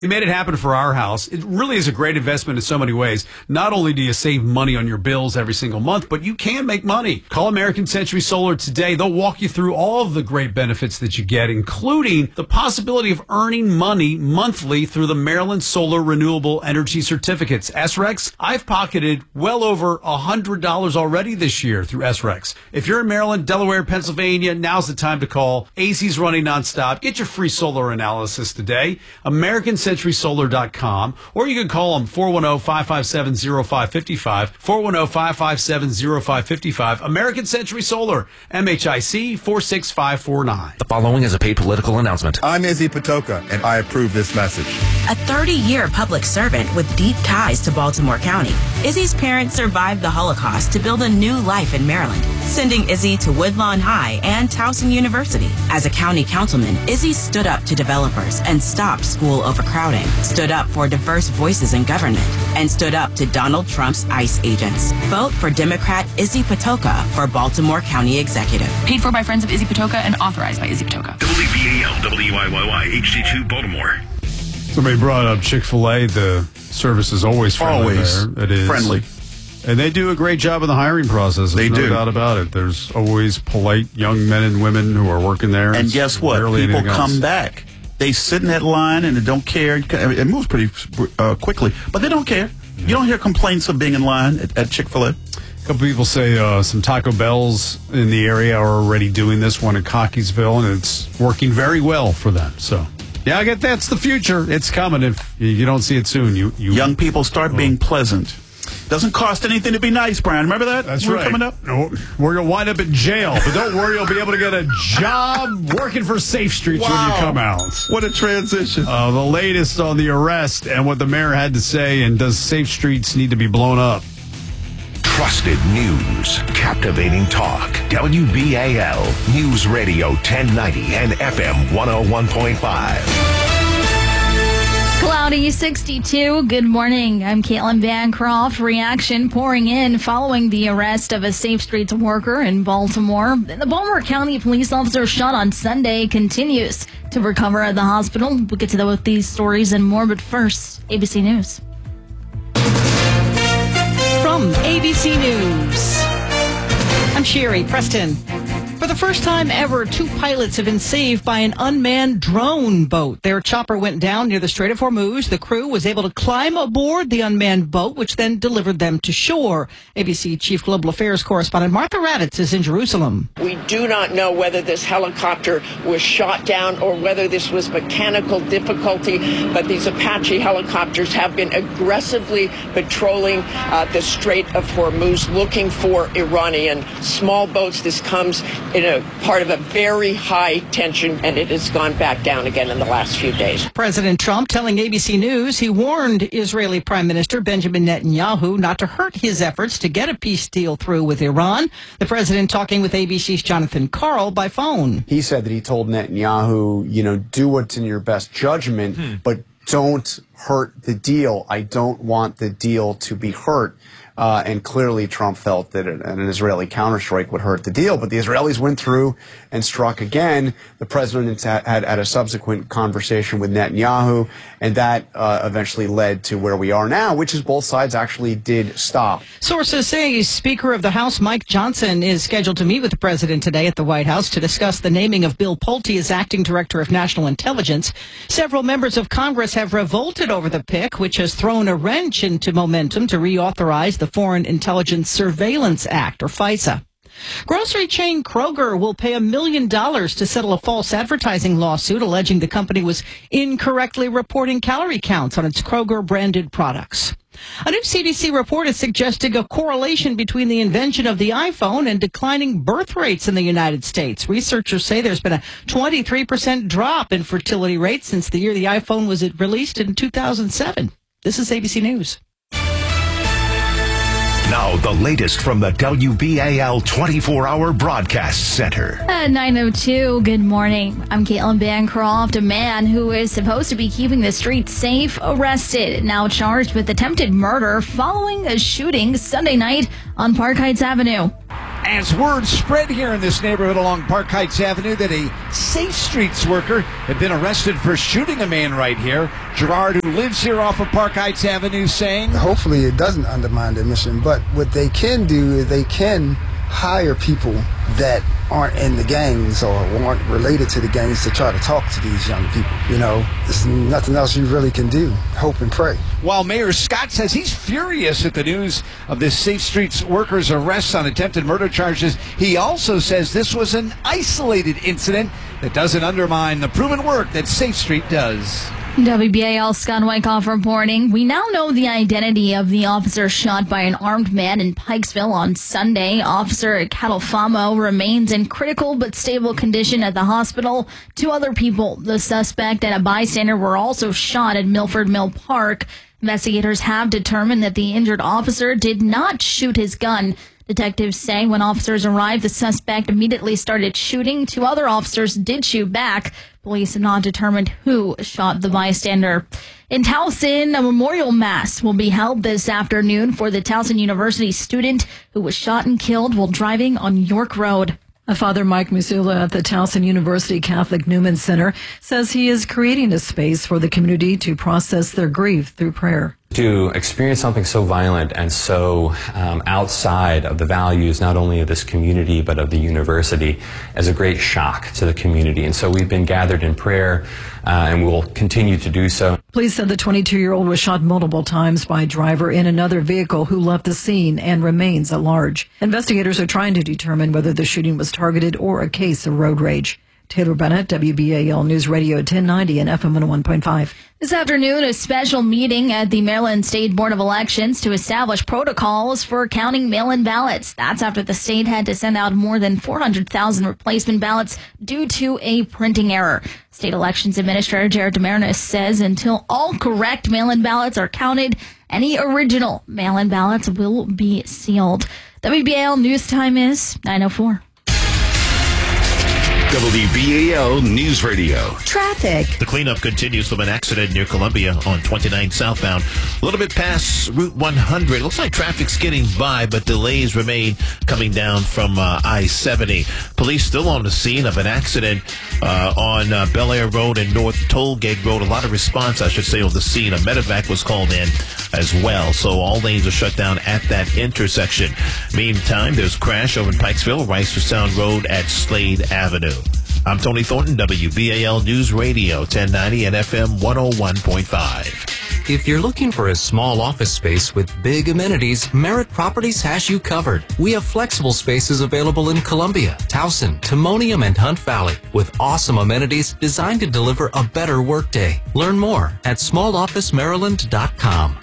He made it happen for our house. It really is a great investment in so many ways. Not only do you save money on your bills every single month, but you can make money. Call American Century Solar today. They'll walk you through all of the great benefits that you get, including the possibility of earning money monthly through the Maryland Solar Renewable Energy Certificates. SREX, I've pocketed well over $100 already this year through SREX. If you're in Maryland, Delaware, Pennsylvania, now's the time to call. AZ's running nonstop. Get your free solar analysis today. AmericanCenturySolar.com, or you can call them 410-557-0555, 410-557-0555. American Century Solar, MHIC 46549. The following is a paid political announcement. I'm Izzy Patoka, and I approve this message. A 30-year public servant with deep ties to Baltimore County, Izzy's parents survived the Holocaust to build a new life in Maryland, sending Izzy to Woodlawn High and Towson University. As a county councilman, Izzy stood up to developers and stopped school overcrowding, stood up for diverse voices in government, and stood up to Donald Trump's ICE agents. Vote for Democrat Izzy Patoka for Baltimore County Executive. Paid for by Friends of Izzy Patoka and authorized by Izzy Patoka. WBAL, WIYY, HD2, Baltimore. Somebody brought up Chick-fil-A. The service is always friendly there. It is. Friendly. And they do a great job in the hiring process. There's no doubt about it. There's always polite young men and women who are working there. And guess what? People come back. They sit in that line and they don't care. It moves pretty quickly, but they don't care. You don't hear complaints of being in line at Chick-fil-A. A couple people say some Taco Bells in the area are already doing this one in Cockeysville, and it's working very well for them. So, yeah, I get that's the future. It's coming. If you don't see it soon, you young people start being pleasant. Doesn't cost anything to be nice, Brian. Remember that? That's right. Coming up? No, we're going to wind up in jail. But don't worry, you'll be able to get a job working for Safe Streets when you come out. What a transition. The latest on the arrest and what the mayor had to say, and does Safe Streets need to be blown up? Trusted news, captivating talk. WBAL, News Radio 1090 and FM 101.5. Cloudy 62. Good morning. I'm Caitlin Bancroft. Reaction pouring in following the arrest of a Safe Streets worker in Baltimore. The Baltimore County police officer shot on Sunday continues to recover at the hospital. We'll get to both these stories and more, but first, ABC News. From ABC News, I'm Sherry Preston. For the first time ever, 2 pilots have been saved by an unmanned drone boat. Their chopper went down near the Strait of Hormuz. The crew was able to climb aboard the unmanned boat, which then delivered them to shore. ABC Chief Global Affairs correspondent Martha Raddatz is in Jerusalem. We do not know whether this helicopter was shot down or whether this was mechanical difficulty, but these Apache helicopters have been aggressively patrolling the Strait of Hormuz looking for Iranian small boats. This comes in a part of a very high tension, and it has gone back down again in the last few days. President Trump telling ABC News he warned Israeli Prime Minister Benjamin Netanyahu not to hurt his efforts to get a peace deal through with Iran. The president talking with ABC's Jonathan Karl by phone. He said that he told Netanyahu, do what's in your best judgment, but don't hurt the deal. I don't want the deal to be hurt. And clearly Trump felt that an Israeli counterstrike would hurt the deal. But the Israelis went through and struck again. The president had a subsequent conversation with Netanyahu, and that eventually led to where we are now, which is both sides actually did stop. Sources say Speaker of the House Mike Johnson is scheduled to meet with the president today at the White House to discuss the naming of Bill Pulte as acting director of national intelligence. Several members of Congress have revolted over the pick, which has thrown a wrench into momentum to reauthorize the Foreign Intelligence Surveillance Act, or FISA. Grocery chain Kroger will pay $1 million to settle a false advertising lawsuit alleging the company was incorrectly reporting calorie counts on its Kroger-branded products. A new CDC report is suggesting a correlation between the invention of the iPhone and declining birth rates in the United States. Researchers say there's been a 23% drop in fertility rates since the year the iPhone was released in 2007. This is ABC News. Now, the latest from the WBAL 24-hour broadcast center. At 9:02, good morning. I'm Caitlin Bancroft. A man who is supposed to be keeping the streets safe arrested, now charged with attempted murder following a shooting Sunday night on Park Heights Avenue. As word spread here in this neighborhood along Park Heights Avenue that a Safe Streets worker had been arrested for shooting a man right here. Gerard, who lives here off of Park Heights Avenue, saying, hopefully it doesn't undermine their mission, but what they can do is they can hire people that aren't in the gangs or aren't related to the gangs to try to talk to these young people. You know, there's nothing else you really can do. Hope and pray. While Mayor Scott says he's furious at the news of this Safe Streets workers' arrests on attempted murder charges, he also says this was an isolated incident that doesn't undermine the proven work that Safe Street does. WBAL Scott Wyckoff reporting. We now know the identity of the officer shot by an armed man in Pikesville on Sunday. Officer Catalfamo remains in critical but stable condition at the hospital. 2 other people, the suspect and a bystander, were also shot at Milford Mill Park. Investigators have determined that the injured officer did not shoot his gun. Detectives say when officers arrived, the suspect immediately started shooting. 2 other officers did shoot back. Police have not determined who shot the bystander. In Towson, a memorial mass will be held this afternoon for the Towson University student who was shot and killed while driving on York Road. Father Mike Musula at the Towson University Catholic Newman Center says he is creating a space for the community to process their grief through prayer. To experience something so violent and so outside of the values not only of this community but of the university is a great shock to the community. And so we've been gathered in prayer and we will continue to do so. Police said the 22-year-old was shot multiple times by a driver in another vehicle who left the scene and remains at large. Investigators are trying to determine whether the shooting was targeted or a case of road rage. Taylor Bennett, WBAL News Radio 1090 and FM 101.5. This afternoon, a special meeting at the Maryland State Board of Elections to establish protocols for counting mail-in ballots. That's after the state had to send out more than 400,000 replacement ballots due to a printing error. State Elections Administrator Jared DeMarinis says until all correct mail-in ballots are counted, any original mail-in ballots will be sealed. WBAL News Time is 9:04. WBAL News Radio. Traffic. The cleanup continues from an accident near Columbia on 29 southbound. A little bit past Route 100. Looks like traffic's getting by, but delays remain coming down from I-70. Police still on the scene of an accident on Bel Air Road and North Tollgate Road. A lot of response, I should say, on the scene. A medevac was called in as well. So all lanes are shut down at that intersection. Meantime, there's a crash over in Pikesville, Reisterstown Road at Slade Avenue. I'm Tony Thornton, WBAL News Radio 1090 and FM 101.5. If you're looking for a small office space with big amenities, Merritt Properties has you covered. We have flexible spaces available in Columbia, Towson, Timonium, and Hunt Valley with awesome amenities designed to deliver a better workday. Learn more at smallofficemaryland.com.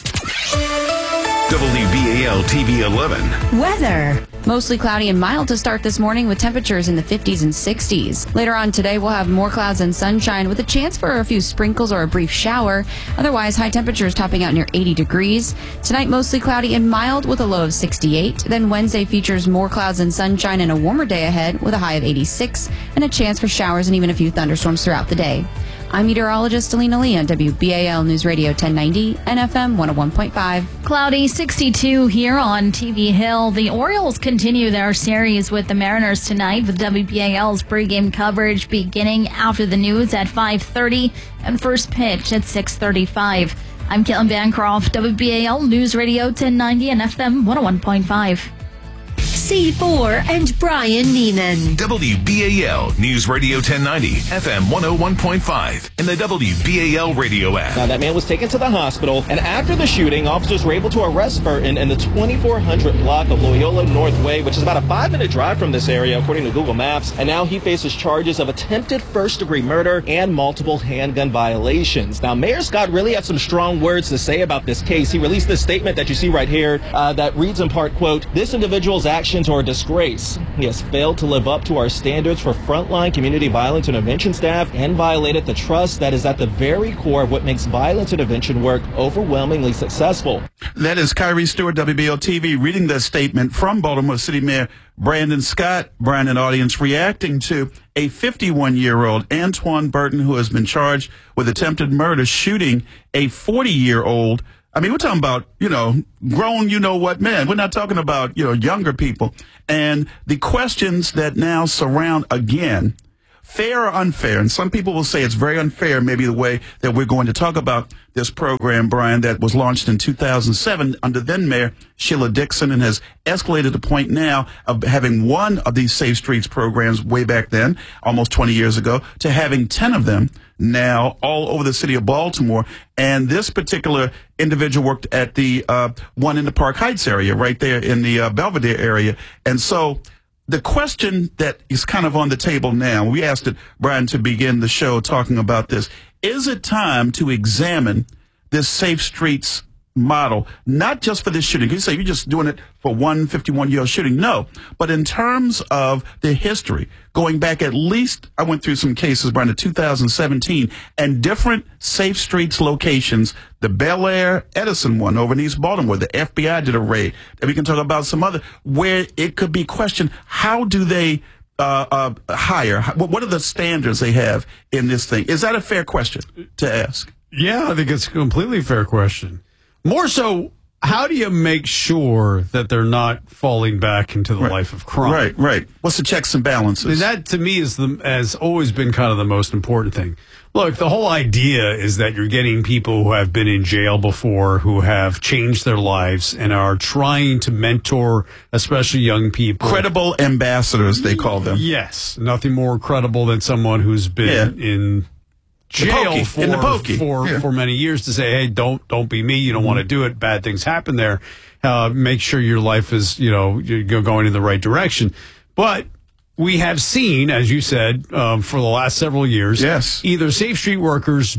WBAL TV 11. Weather. Mostly cloudy and mild to start this morning with temperatures in the 50s and 60s. Later on today, we'll have more clouds and sunshine with a chance for a few sprinkles or a brief shower. Otherwise, high temperatures topping out near 80 degrees. Tonight, mostly cloudy and mild with a low of 68. Then Wednesday features more clouds and sunshine and a warmer day ahead with a high of 86 and a chance for showers and even a few thunderstorms throughout the day. I'm meteorologist Alina Lee on WBAL News Radio 1090 and FM 101.5. Cloudy 62 here on TV Hill. The Orioles continue their series with the Mariners tonight with WBAL's pregame coverage beginning after the news at 5:30 and first pitch at 6:35. I'm Caitlin Bancroft, WBAL News Radio 1090 and FM 101.5. C4 and Brian Neenan. WBAL News Radio 1090, FM 101.5, and the WBAL radio app. Now, that man was taken to the hospital, and after the shooting, officers were able to arrest Burton in the 2400 block of Loyola North Way, which is about a 5-minute drive from this area, according to Google Maps. And now he faces charges of attempted first-degree murder and multiple handgun violations. Now, Mayor Scott really had some strong words to say about this case. He released this statement that you see right here that reads in part, quote, "This individual's actions are a disgrace. He has failed to live up to our standards for frontline community violence intervention staff and violated the trust that is at the very core of what makes violence intervention work overwhelmingly successful." That is Kyrie Stewart, WBAL TV, reading the statement from Baltimore City Mayor Brandon Scott. Brian and audience reacting to a 51-year-old Antoine Burton who has been charged with attempted murder shooting a 40-year-old I mean, we're talking about, grown, men. We're not talking about, younger people. And the questions that now surround, again, fair or unfair, and some people will say it's very unfair, maybe the way that we're going to talk about this program, Brian, that was launched in 2007 under then Mayor Sheila Dixon and has escalated to the point now of having one of these Safe Streets programs way back then, almost 20 years ago, to having 10 of them now all over the city of Baltimore. And this particular individual worked at the one in the Park Heights area, right there in the Belvedere area. And so the question that is kind of on the table now, we asked it, Brian, to begin the show talking about this. Is it time to examine this Safe Streets model, not just for this shooting? You say you're just doing it for one 51-year-old shooting. No, but in terms of the history, going back at least, I went through some cases, Brian, in 2017, and different Safe Streets locations, the Bel Air Edison one over in East Baltimore, the FBI did a raid, and we can talk about some other, where it could be questioned, how do they hire? What are the standards they have in this thing? Is that a fair question to ask? Yeah, I think it's a completely fair question. More so, how do you make sure that they're not falling back into the life of crime? Right. What's the checks and balances? And that, to me, has always been kind of the most important thing. Look, the whole idea is that you're getting people who have been in jail before, who have changed their lives and are trying to mentor, especially young people. Credible ambassadors, they call them. Yes. Nothing more credible than someone who's been in jail for many years to say, hey, don't be me. You don't want to do it. Bad things happen there. Make sure your life is, you're going in the right direction. But we have seen, as you said, for the last several years, either Safe Street workers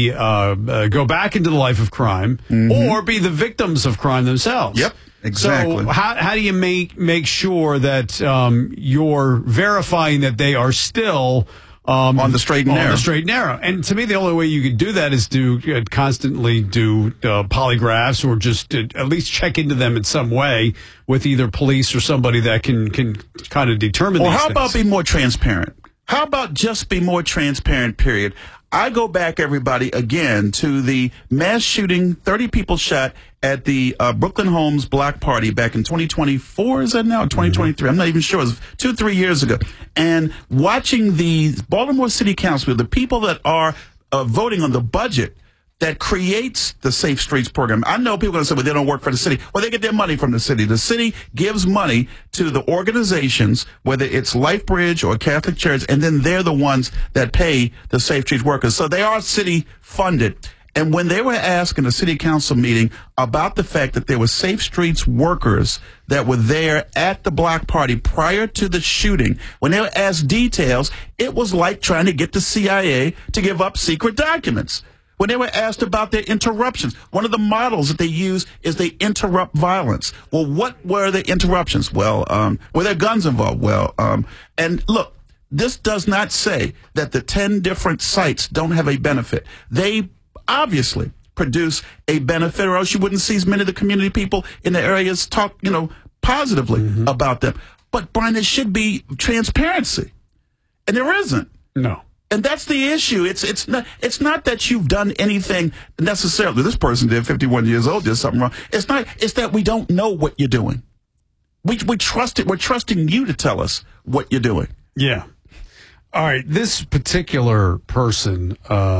go back into the life of crime or be the victims of crime themselves. Yep. Exactly. So how do you make sure that you're verifying that they are still on the straight and narrow. On the straight and narrow. And to me, the only way you could do that is to constantly do polygraphs or just at least check into them in some way with either police or somebody that can kind of determine these things. Or how about be more transparent? How about just be more transparent, period? I go back, everybody, again, to the mass shooting, 30 people shot at the Brooklyn Homes block party back in 2024, is that now? 2023? I'm not even sure. It was 2-3 years ago. And watching the Baltimore City Council, the people that are voting on the budget that creates the Safe Streets program. I know people are going to say, well, they don't work for the city. Well, they get their money from the city. The city gives money to the organizations, whether it's LifeBridge or Catholic Church, and then they're the ones that pay the Safe Streets workers. So they are city funded. And when they were asked in a city council meeting about the fact that there were Safe Streets workers that were there at the block party prior to the shooting, when they were asked details, it was like trying to get the CIA to give up secret documents. When they were asked about their interruptions, one of the models that they use is they interrupt violence. Well, what were the interruptions? Well, were there guns involved? Well, and look, this does not say that the 10 different sites don't have a benefit. They obviously produce a benefit, or else you wouldn't see as many of the community people in the areas talk, positively about them. But, Brian, there should be transparency, and there isn't. No. And that's the issue. It's not that you've done anything necessarily. This person did 51 years old, did something wrong. It's that we don't know what you're doing. We trust it. We're trusting you to tell us what you're doing. Yeah. All right. This particular person,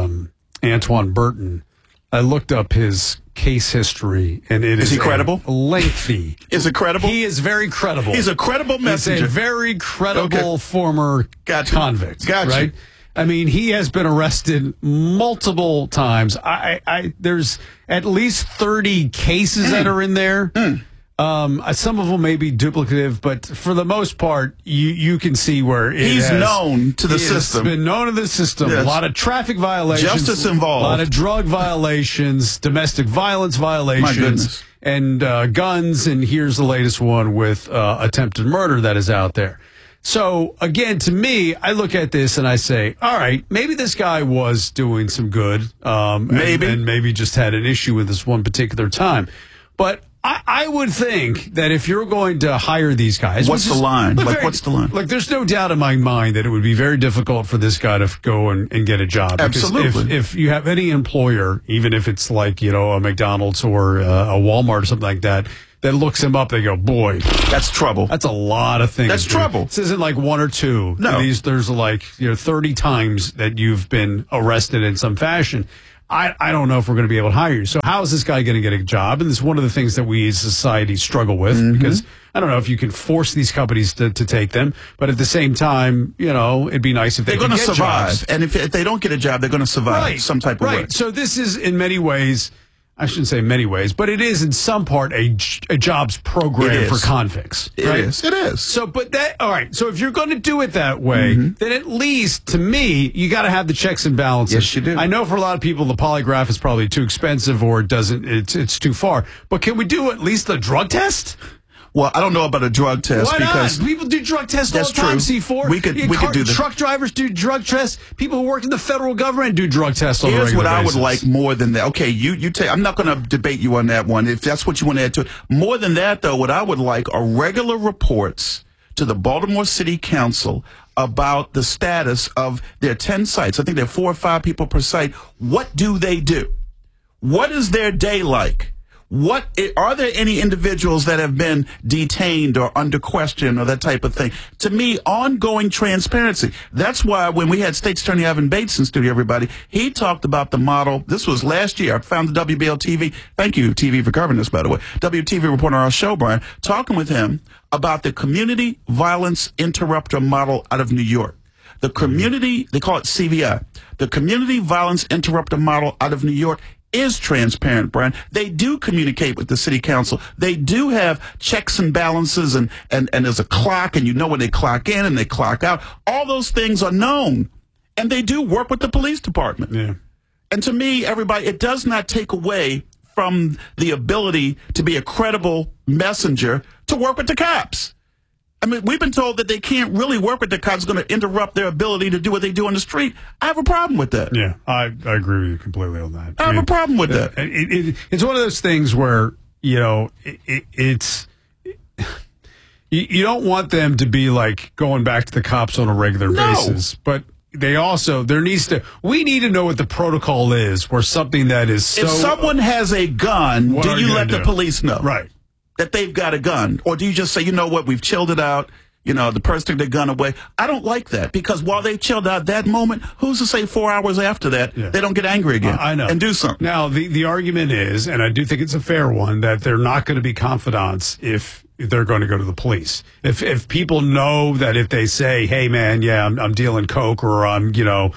Antoine Burton, I looked up his case history, and it is he credible? Lengthy. Is it credible? He is very credible. He's a credible messenger. He's a very credible former convict. Gotcha. Right? I mean, he has been arrested multiple times. There's at least 30 cases that are in there. Some of them may be duplicative, but for the most part, you can see where he's known to the system. He's been known to the system. Yes. A lot of traffic violations, justice involved, a lot of drug violations, domestic violence violations, and guns. And here's the latest one with attempted murder that is out there. So, again, to me, I look at this and I say, all right, maybe this guy was doing some good. And maybe just had an issue with this one particular time. But I would think that if you're going to hire these guys, what's the line? What's the line? Look, there's no doubt in my mind that it would be very difficult for this guy to go and get a job. Absolutely. If you have any employer, even if it's like, a McDonald's or a Walmart or something like that looks him up, they go, boy, that's trouble. That's a lot of things. That's trouble. This isn't like one or two. No. There's like 30 times that you've been arrested in some fashion. I don't know if we're going to be able to hire you. So how is this guy going to get a job? And this is one of the things that we as society struggle with because I don't know if you can force these companies to take them. But at the same time, it'd be nice if they're going to survive. Jobs. And if they don't get a job, they're going to survive some type of way. So this is in many ways, I shouldn't say many ways, but it is in some part a jobs program for convicts. It is. So, all right. So if you're going to do it that way, then at least to me, you got to have the checks and balances. Yes, you do. I know for a lot of people, the polygraph is probably too expensive or it's too far. But can we do at least a drug test? Well, I don't know about a drug test. Why because not? People do drug tests all the time, C4. We could do that. Truck drivers do drug tests. People who work in the federal government do drug tests on a regular basis. Here's what I would like more than that. Okay, I'm not going to debate you on that one, if that's what you want to add to it. More than that, though, what I would like are regular reports to the Baltimore City Council about the status of their 10 sites. I think there are 4 or 5 people per site. What do they do? What is their day like? Are there any individuals that have been detained or under question or that type of thing? To me, ongoing transparency. That's why when we had State's Attorney Evan Bates in studio, everybody, he talked about the model. This was last year. I found the WBL TV. Thank you, TV, for covering this, by the way. WTV reporter on our show, Brian, talking with him about the community violence interrupter model out of New York. The community, they call it CVI. The community violence interrupter model out of New York is transparent, Brian. They do communicate with the city council. They do have checks and balances and there's a clock and when they clock in and they clock out. All those things are known. And they do work with the police department. Yeah. And to me, everybody, it does not take away from the ability to be a credible messenger to work with the cops. I mean, we've been told that they can't really work with the cops. It's going to interrupt their ability to do what they do on the street. I have a problem with that. Yeah, I agree with you completely on that. I have a problem with that. It's one of those things where, it's... You don't want them to be like going back to the cops on a regular basis, but we need to know what the protocol is for something that is so... If someone has a gun, do you let the police know? Right. That they've got a gun? Or do you just say, you know what, we've chilled it out, the person took their gun away? I don't like that, because while they chilled out that moment, who's to say 4 hours after that, they don't get angry again I know. And do something? Now, the argument is, and I do think it's a fair one, that they're not going to be confidants if they're going to go to the police. If people know that if they say, hey, man, yeah, I'm dealing coke, or I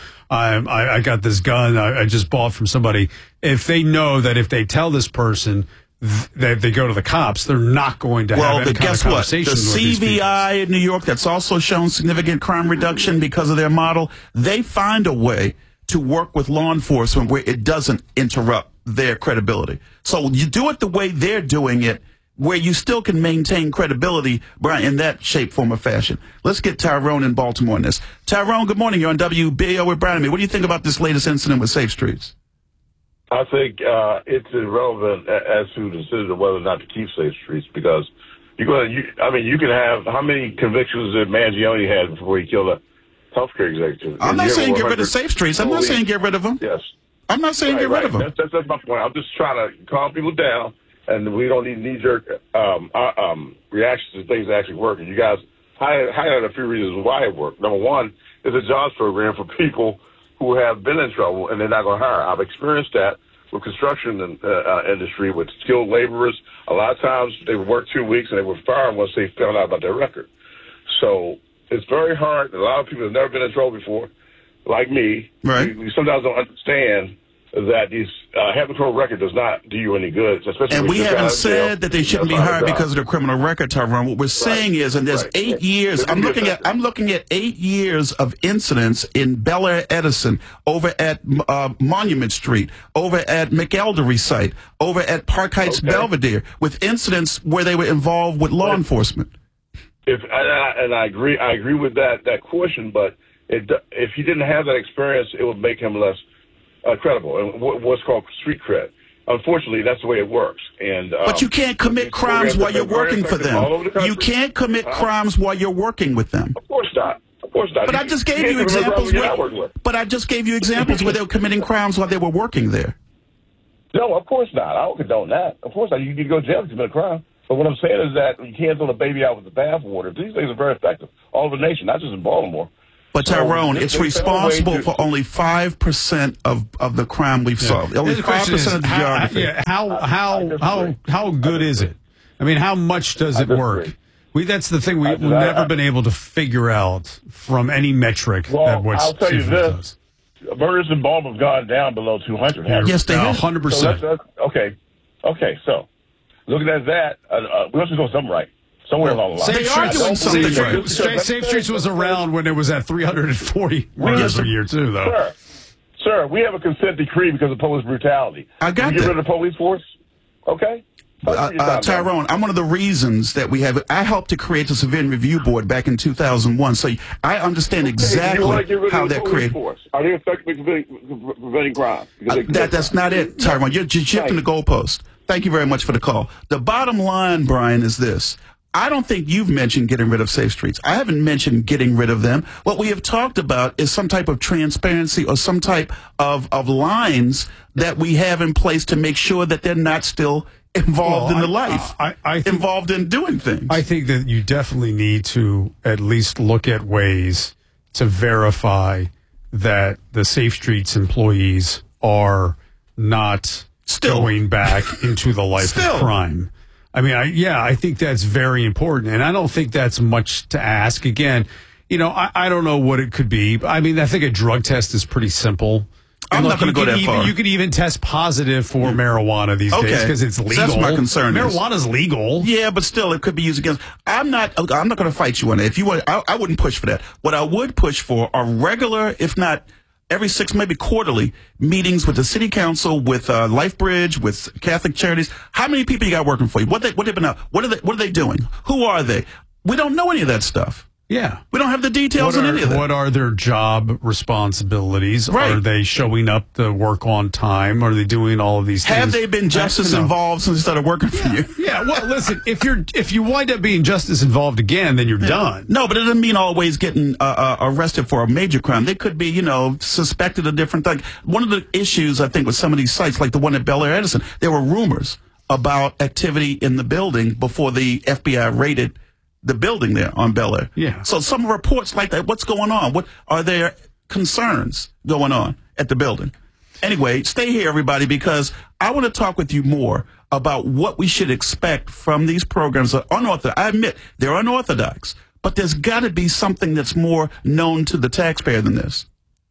got this gun I just bought from somebody, if they know that if they tell this person that they go to the cops, they're not going to have any kind of conversation with these people. The CVI in New York, that's also shown significant crime reduction because of their model, they find a way to work with law enforcement where it doesn't interrupt their credibility. So you do it the way they're doing it, where you still can maintain credibility, Brian, in that shape, form, or fashion. Let's get Tyrone in Baltimore on this. Tyrone, good morning. You're on WBAL with Brian and me. What do you think about this latest incident with Safe Streets? I think it's irrelevant as to the decision of whether or not to keep Safe Streets, because you can have, how many convictions did Mangione had before he killed a healthcare executive? I'm not saying get rid of Safe Streets. I'm not saying get rid of them. Yes. I'm not saying get rid of them. That's my point. I'm just trying to calm people down, and we don't need knee-jerk reactions to things that actually work. And you guys highlighted a few reasons why it worked. Number one is a jobs program for people who have been in trouble and they're not going to hire. I've experienced that with construction industry, with skilled laborers. A lot of times they would work 2 weeks and they would fire them once they found out about their record. So it's very hard. A lot of people have never been in trouble before, like me. Right. We sometimes don't understand that these having a criminal record does not do you any good. Especially and we haven't said that they shouldn't be hired because of their criminal record, Tyrone. What we're saying is, and there's 8 years. I'm looking at 8 years of incidents in Bel Air Edison, over at Monument Street, over at McElderry site, over at Park Heights Belvedere, with incidents where they were involved with law enforcement. I agree with that question, but if he didn't have that experience, it would make him less credible, and what's called street cred. Unfortunately, that's the way it works. And but you can't commit crimes while you're working for them. You can't commit crimes while you're working with them. Of course not. Of course not. But I just gave you examples. Where they were committing crimes while they were working there. No, of course not. I don't condone that. Of course not. You need to go to jail to commit a crime. But what I'm saying is that you can't throw the baby out with the bathwater. These things are very effective all over the nation, not just in Baltimore. But Tyrone, it's responsible for only 5% of the crime we've solved. Only 5% of the geography. How good is it? I mean, how much does it work? That's the thing we've never been able to figure out from any metric. Well, I'll tell you this. Murders in Baltimore have gone down below 200. Yes, they have. 100%. Okay, so looking at that, we also doing something right. Somewhere along the line. They are doing something right. Safe Streets was around when it was at 340 murders a year, too, though. Sir, we have a consent decree because of police brutality. I got that. Get rid of the police force? Okay. Tyrone, I'm one of the reasons that we have. I helped to create the Civilian Review Board back in 2001, so I understand exactly how that created. Are they effectively preventing crime? That's not it, Tyrone. You're shifting the goalpost. Thank you very much for the call. The bottom line, Brian, is this. I don't think you've mentioned getting rid of Safe Streets. I haven't mentioned getting rid of them. What we have talked about is some type of transparency or some type of lines that we have in place to make sure that they're not still involved in the life, involved in doing things. I think that you definitely need to at least look at ways to verify that the Safe Streets employees are not going back into the life of crime. I mean, I think that's very important, and I don't think that's much to ask. Again, I don't know what it could be. I mean, I think a drug test is pretty simple. I'm not going to go that far. You could even test positive for marijuana these days because it's legal. That's my concern. Marijuana's legal. Yeah, but still, it could be used against. I'm not going to fight you on it. If you want, I wouldn't push for that. What I would push for are regular, if not every 6, maybe quarterly, meetings with the city council, with LifeBridge, with Catholic Charities. How many people you got working for you? What are they doing? Who are they? We don't know any of that stuff. Yeah. We don't have the details on any of that. What are their job responsibilities? Right. Are they showing up to work on time? Are they doing all of these things? Have they been just as involved since they started working for you? Yeah, well, listen, if you wind up being just as involved again, then you're done. No, but it doesn't mean always getting arrested for a major crime. They could be, suspected of different things. One of the issues, I think, with some of these sites, like the one at Bel Air Edison, there were rumors about activity in the building before the FBI raided the building there on Bel Air. Yeah. So some reports like that, what's going on? What are there concerns going on at the building? Anyway, stay here, everybody, because I want to talk with you more about what we should expect from these programs that are unorthodox. I admit they're unorthodox, but there's got to be something that's more known to the taxpayer than this.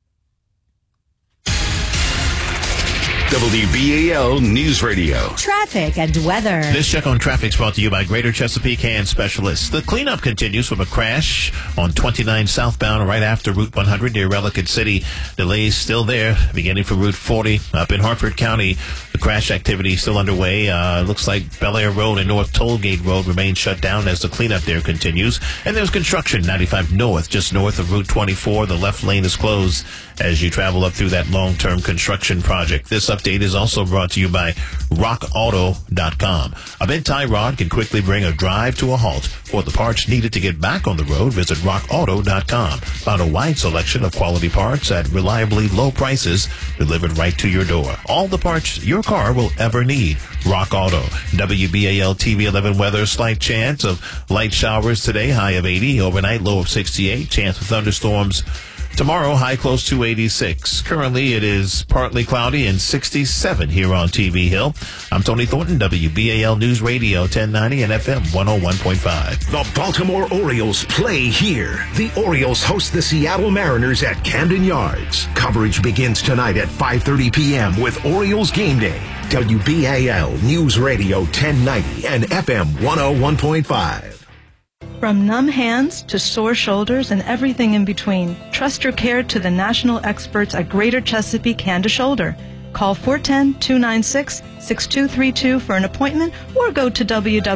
WBAL News Radio. Traffic and weather. This check on traffic is brought to you by Greater Chesapeake Hand Specialists. The cleanup continues from a crash on 29 southbound right after Route 100 near Ellicott City. Delays still there, beginning from Route 40 up in Harford County. The crash activity is still underway. Looks like Bel Air Road and North Tollgate Road remain shut down as the cleanup there continues. And there's construction 95 north, just north of Route 24. The left lane is closed as you travel up through that long-term construction project. This update is also brought to you by RockAuto.com. A bent tie rod can quickly bring a drive to a halt. For the parts needed to get back on the road, visit RockAuto.com. Found a wide selection of quality parts at reliably low prices delivered right to your door. All the parts your car will ever need. Rock Auto. WBAL TV 11 weather. Slight chance of light showers today. High of 80. Overnight low of 68. Chance of thunderstorms tomorrow, high close to 86. Currently, it is partly cloudy and 67 here on TV Hill. I'm Tony Thornton, WBAL News Radio 1090 and FM 101.5. The Baltimore Orioles play here. The Orioles host the Seattle Mariners at Camden Yards. Coverage begins tonight at 5:30 p.m. with Orioles Game Day. WBAL News Radio 1090 and FM 101.5. From numb hands to sore shoulders and everything in between, trust your care to the national experts at Greater Chesapeake Hand to Shoulder. Call 410-296 888-622-6232 for an appointment or go to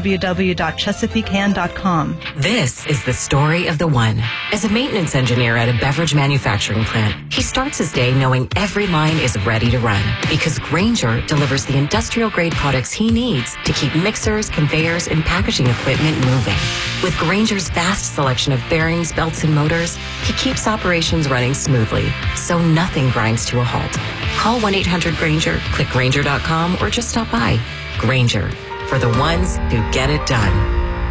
www.chesapeakehan.com. This is the story of the one. As a maintenance engineer at a beverage manufacturing plant, he starts his day knowing every line is ready to run because Grainger delivers the industrial-grade products he needs to keep mixers, conveyors, and packaging equipment moving. With Grainger's vast selection of bearings, belts, and motors, he keeps operations running smoothly, so nothing grinds to a halt. Call 1-800-GRAINGER, click Grainger.com, or just stop by. Grainger, for the ones who get it done.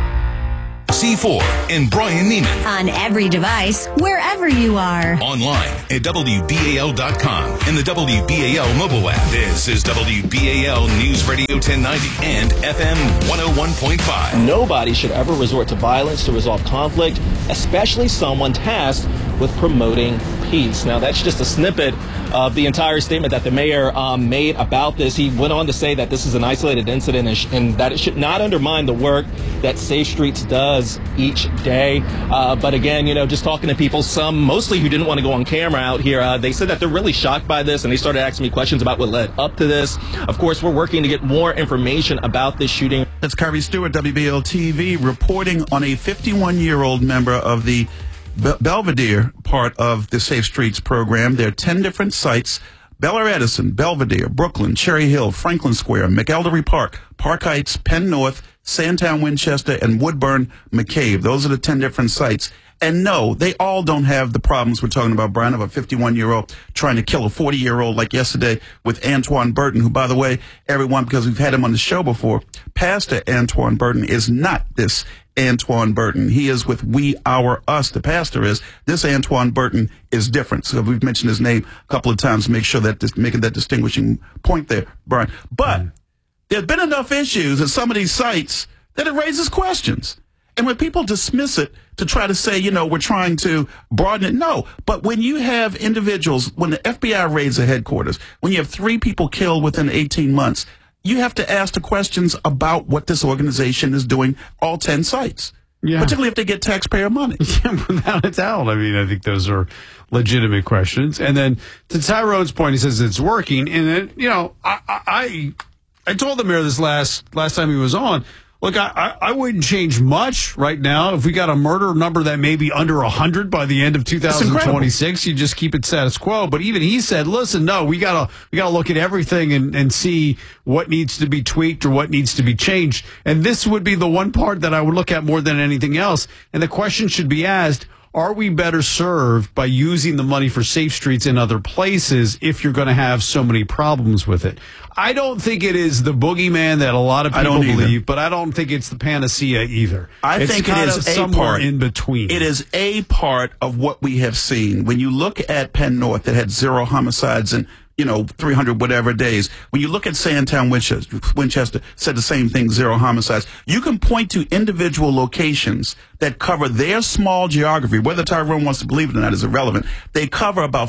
C4 and Brian Neiman. On every device, wherever you are. Online at WBAL.com and the WBAL mobile app. This is WBAL News Radio 1090 and FM 101.5. Nobody should ever resort to violence to resolve conflict, especially someone tasked with promoting peace. Now, that's just a snippet of the entire statement that the mayor made about this. He went on to say that this is an isolated incident and that it should not undermine the work that Safe Streets does each day. But again, just talking to people, some mostly who didn't want to go on camera out here, they said that they're really shocked by this, and they started asking me questions about what led up to this. Of course, we're working to get more information about this shooting. That's Kyrie Stewart, WBL TV, reporting on a 51-year-old member of the Belvedere part of the Safe Streets program. There are 10 different sites: Bel Air Edison, Belvedere, Brooklyn, Cherry Hill, Franklin Square, McElderry Park, Park Heights, Penn North, Sandtown Winchester, and Woodburn McCabe. Those are the 10 different sites. And no, they all don't have the problems we're talking about, Brian, of a 51-year-old trying to kill a 40-year-old like yesterday with Antoine Burton, who, by the way, everyone, because we've had him on the show before, Pastor Antoine Burton is not this Antoine Burton. He is with We, Our, Us, the pastor is. This Antoine Burton is different. So we've mentioned his name a couple of times to make sure that making that distinguishing point there, Brian. But there's been enough issues at some of these sites that it raises questions. And when people dismiss it to try to say, we're trying to broaden it, no. But when you have individuals, when the FBI raids the headquarters, when you have 3 people killed within 18 months, you have to ask the questions about what this organization is doing, all 10 sites. Yeah. Particularly if they get taxpayer money. Yeah, without a doubt. I mean, I think those are legitimate questions. And then to Tyrone's point, he says it's working. And then, I told the mayor this last time he was on, look, I wouldn't change much right now. If we got a murder number that may be under 100 by the end of 2026, you just keep it status quo. But even he said, listen, no, we gotta look at everything and see what needs to be tweaked or what needs to be changed. And this would be the one part that I would look at more than anything else. And the question should be asked, are we better served by using the money for Safe Streets in other places if you're going to have so many problems with it? I don't think it is the boogeyman that a lot of people believe, but I don't think it's the panacea either. I think it is somewhere in between. It is a part of what we have seen. When you look at Penn North that had 0 homicides in 300 whatever days. When you look at Sandtown Winchester said the same thing, 0 homicides. You can point to individual locations that cover their small geography. Whether Tyrone wants to believe it or not is irrelevant. They cover about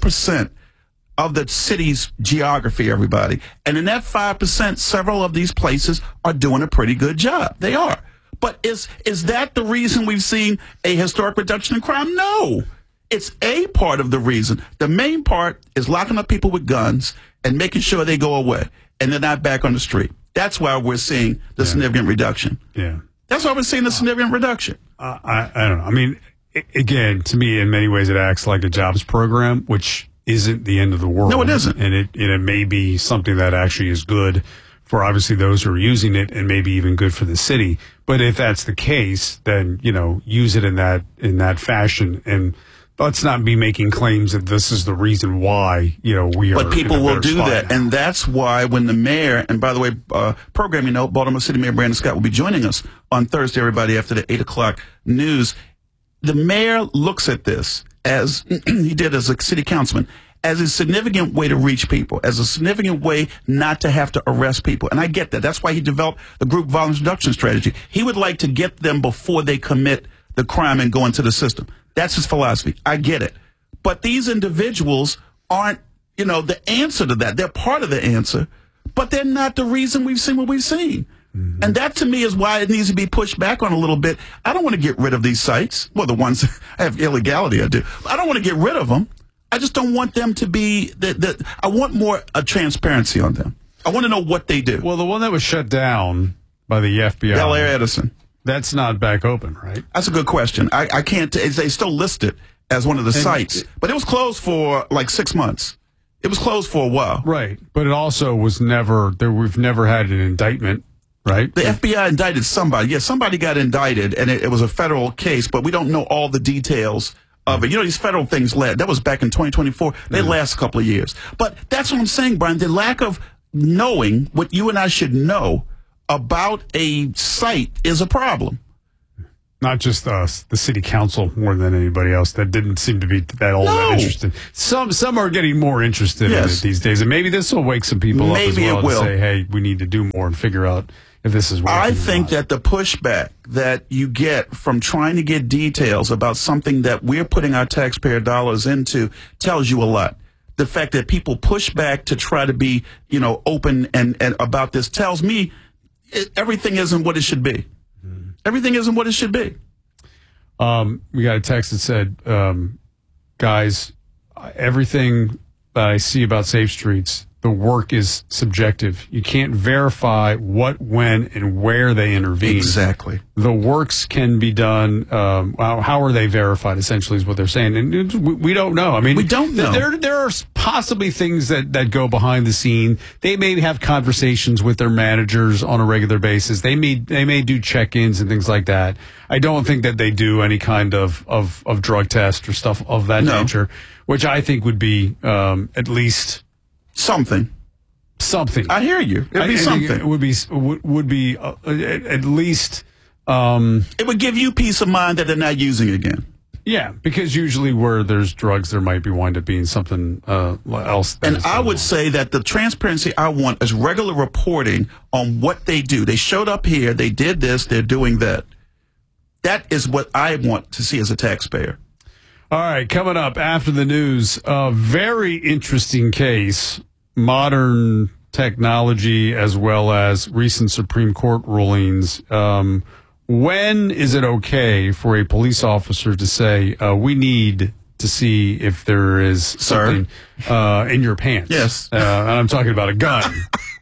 5% of the city's geography, everybody. And in that 5%, several of these places are doing a pretty good job. They are. But is that the reason we've seen a historic reduction in crime? No. It's a part of the reason. The main part is locking up people with guns and making sure they go away and they're not back on the street. That's why we're seeing the significant reduction. Yeah. That's why we're seeing the significant reduction. I don't know. I mean, again, to me, in many ways, it acts like a jobs program, which isn't the end of the world. No, it isn't. And it may be something that actually is good for obviously those who are using it and maybe even good for the city. But if that's the case, then, use it in that fashion. And let's not be making claims that this is the reason why, we are. But people will do that. Now. And that's why when the mayor, and by the way, programming note, Baltimore City Mayor Brandon Scott will be joining us on Thursday, everybody, after the 8 o'clock news. The mayor looks at this as he did as a city councilman, as a significant way to reach people, as a significant way not to have to arrest people. And I get that. That's why he developed the group violence reduction strategy. He would like to get them before they commit the crime and go into the system. That's his philosophy. I get it. But these individuals aren't, the answer to that. They're part of the answer, but they're not the reason we've seen what we've seen. Mm-hmm. And that, to me, is why it needs to be pushed back on a little bit. I don't want to get rid of these sites. Well, the ones that have illegality, I do. I don't want to get rid of them. I just don't want them to be I want more transparency on them. I want to know what they do. Well, the one that was shut down by the FBI. Bel Air Edison. That's not back open, right? That's a good question. I can't. They still list it as one of the sites, but it was closed for like 6 months. It was closed for a while. Right. But it also was never there. We've never had an indictment, right? The FBI indicted somebody. Yeah, somebody got indicted, and it was a federal case, but we don't know all the details of it. You know, these federal things that was back in 2024. They last a couple of years. But that's what I'm saying, Brian. The lack of knowing what you and I should know about a site is a problem. Not just us, the city council more than anybody else. That didn't seem to be that all that interested. Some are getting more interested in it these days, and maybe this will wake some people up as well to say, "Hey, we need to do more and figure out if this is working." I think that the pushback that you get from trying to get details about something that we're putting our taxpayer dollars into tells you a lot. The fact that people push back to try to be, open and about this tells me everything isn't what it should be. Everything isn't what it should be. We got a text that said, guys, everything that I see about Safe Streets, the work is subjective. You can't verify what, when, and where they intervene. Exactly. The works can be done. How are they verified, essentially, is what they're saying. And we don't know. I mean, we don't know. There are possibly things that go behind the scene. They may have conversations with their managers on a regular basis. They may do check-ins and things like that. I don't think that they do any kind of drug test or stuff of that nature, which I think would be at least something. I hear you. It'd be something. It would be at least. It would give you peace of mind that they're not using it again. Yeah, because usually where there's drugs, there might wind up being something else. And I would say that the transparency I want is regular reporting on what they do. They showed up here, they did this, they're doing that. That is what I want to see as a taxpayer. All right, coming up after the news, a very interesting case, modern technology as well as recent Supreme Court rulings. When is it okay for a police officer to say, we need to see if there is something in your pants? Yes. And I'm talking about a gun.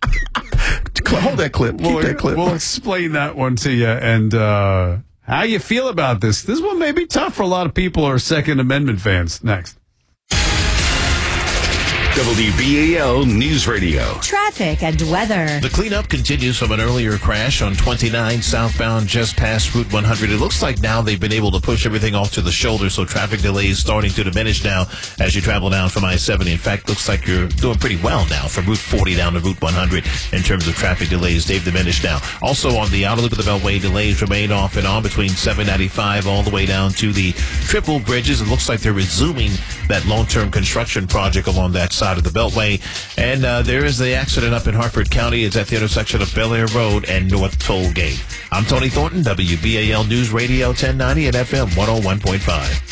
Hold that clip. Keep that clip. We'll explain that one to you. And how you feel about this? This one may be tough for a lot of people who are Second Amendment fans. Next. WBAL News Radio. Traffic and weather. The cleanup continues from an earlier crash on 29 southbound just past Route 100. It looks like now they've been able to push everything off to the shoulder, so traffic delays starting to diminish now as you travel down from I-70. In fact, looks like you're doing pretty well now from Route 40 down to Route 100 in terms of traffic delays. They've diminished now. Also on the outer loop of the Beltway, delays remain off and on between 795 all the way down to the triple bridges. It looks like they're resuming that long-term construction project along that side of the Beltway. And there is the accident up in Harford County. It's at the intersection of Bel Air Road and North Toll Gate. I'm Tony Thornton, WBAL News Radio 1090 and FM 101.5.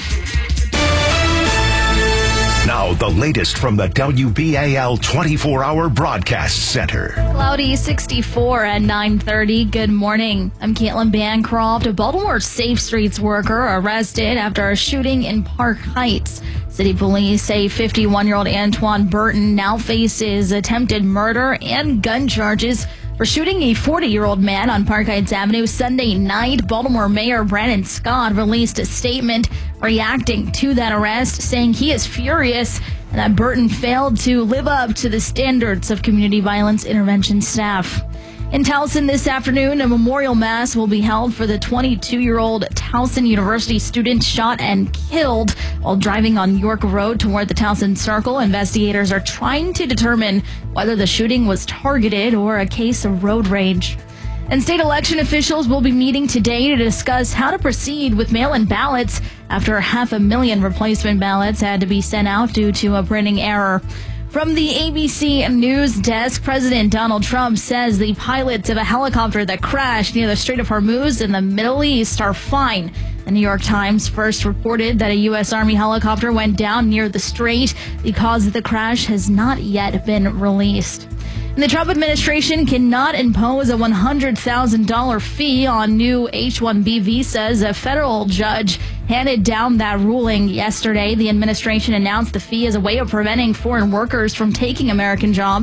Now, the latest from the WBAL 24-hour broadcast center. Cloudy 64 at 9:30. Good morning. I'm Caitlin Bancroft. A Baltimore Safe Streets worker arrested after a shooting in Park Heights. City police say 51-year-old Antoine Burton now faces attempted murder and gun charges for shooting a 40-year-old man on Park Heights Avenue Sunday night. Baltimore Mayor Brandon Scott released a statement reacting to that arrest, saying he is furious and that Burton failed to live up to the standards of community violence intervention staff. In Towson this afternoon, a memorial mass will be held for the 22-year-old Towson University student shot and killed while driving on York Road toward the Towson Circle. Investigators are trying to determine whether the shooting was targeted or a case of road rage. And state election officials will be meeting today to discuss how to proceed with mail-in ballots after 500,000 replacement ballots had to be sent out due to a printing error. From the ABC News Desk, President Donald Trump says the pilots of a helicopter that crashed near the Strait of Hormuz in the Middle East are fine. The New York Times first reported that a U.S. Army helicopter went down near the strait. The cause of the crash has not yet been released. And the Trump administration cannot impose a $100,000 fee on new H-1B visas. A federal judge handed down that ruling yesterday. The administration announced the fee as a way of preventing foreign workers from taking American jobs.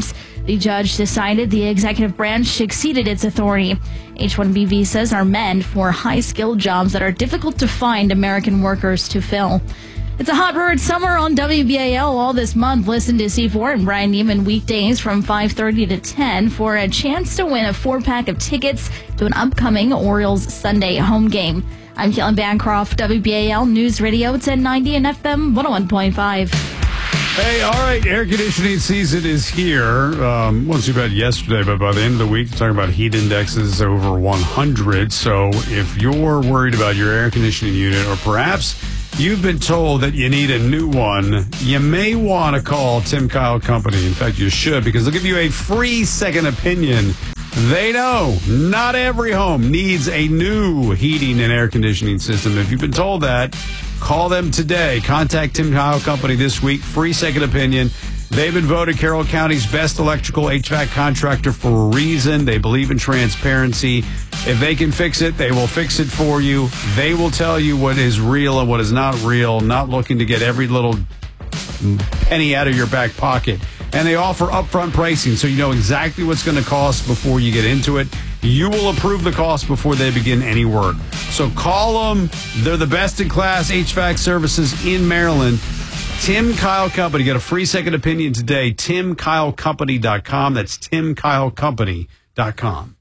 The judge decided the executive branch exceeded its authority. H-1B visas are meant for high-skilled jobs that are difficult to find American workers to fill. It's a hot bird summer on WBAL all this month. Listen to C4 and Brian Neiman weekdays from 5:30 to 10 for a chance to win a 4-pack of tickets to an upcoming Orioles Sunday home game. I'm Caitlin Bancroft, WBAL News Radio 1090 and FM 101.5. Hey, all right, air conditioning season is here. Wasn't too bad yesterday, but by the end of the week, we're talking about heat indexes over 100. So if you're worried about your air conditioning unit, or perhaps you've been told that you need a new one, you may want to call Tim Kyle Company. In fact, you should, because they'll give you a free second opinion. They know not every home needs a new heating and air conditioning system. If you've been told that, call them today. Contact Tim Kyle Company this week. Free second opinion. They've been voted Carroll County's best electrical HVAC contractor for a reason. They believe in transparency. If they can fix it, they will fix it for you. They will tell you what is real and what is not real, not looking to get every little penny out of your back pocket. And they offer upfront pricing, so you know exactly what's going to cost before you get into it. You will approve the cost before they begin any work. So call them. They're the best in class HVAC services in Maryland. Tim Kyle Company. Get a free second opinion today. TimKyleCompany.com. That's TimKyleCompany.com.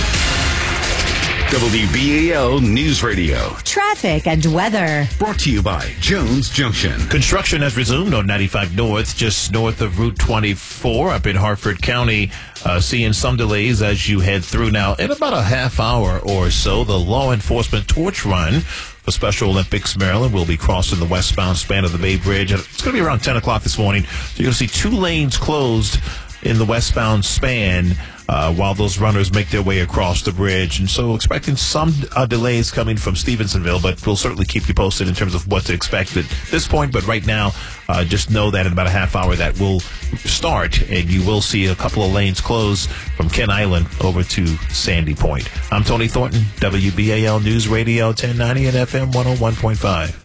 WBAL News Radio. Traffic and weather. Brought to you by Jones Junction. Construction has resumed on 95 North, just north of Route 24 up in Harford County. Seeing some delays as you head through now. In about a half hour or so, the law enforcement torch run for Special Olympics Maryland will be crossing the westbound span of the Bay Bridge. It's going to be around 10 o'clock this morning. So you're going to see 2 lanes closed in the westbound span while those runners make their way across the bridge. And so expecting some delays coming from Stevensonville, but we'll certainly keep you posted in terms of what to expect at this point. But right now, just know that in about a half hour that will start, and you will see a couple of lanes close from Kent Island over to Sandy Point. I'm Tony Thornton, WBAL News Radio 1090 and FM 101.5.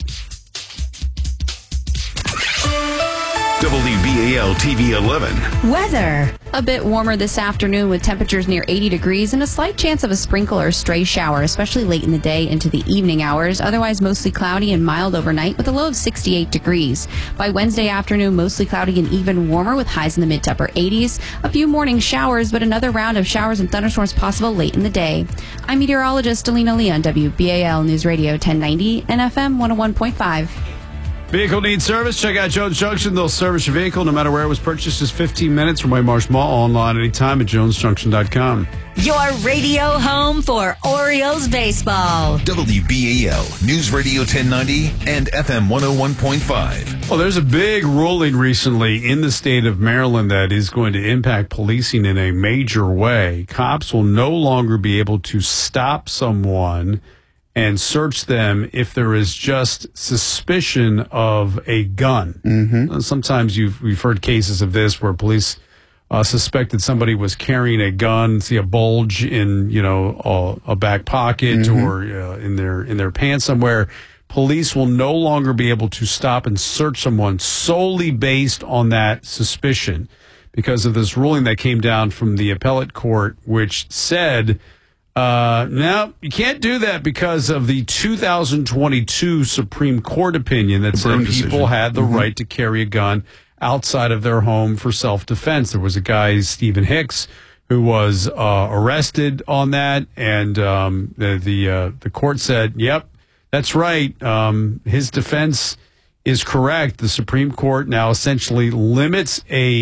WBAL TV 11. Weather. A bit warmer this afternoon with temperatures near 80 degrees and a slight chance of a sprinkle or stray shower, especially late in the day into the evening hours. Otherwise, mostly cloudy and mild overnight with a low of 68 degrees. By Wednesday afternoon, mostly cloudy and even warmer with highs in the mid to upper 80s. A few morning showers, but another round of showers and thunderstorms possible late in the day. I'm meteorologist Alina Lee on WBAL News Radio 1090 and FM 101.5. Vehicle needs service? Check out Jones Junction. They'll service your vehicle no matter where it was purchased. Just 15 minutes from Waymarsh Mall. Online anytime at jonesjunction.com. Your radio home for Orioles baseball. WBAL News Radio 1090 and FM 101.5. Well, there's a big ruling recently in the state of Maryland that is going to impact policing in a major way. Cops will no longer be able to stop someone and search them if there is just suspicion of a gun. Mm-hmm. Sometimes we've heard cases of this where police suspected somebody was carrying a gun, see a bulge in a back pocket mm-hmm. or in their pants somewhere. Police will no longer be able to stop and search someone solely based on that suspicion because of this ruling that came down from the appellate court, which said, no, you can't do that because of the 2022 Supreme Court opinion that said people had the mm-hmm. right to carry a gun outside of their home for self-defense. There was a guy, Stephen Hicks, who was arrested on that, and the court said, yep, that's right. His defense is correct. The Supreme Court now essentially limits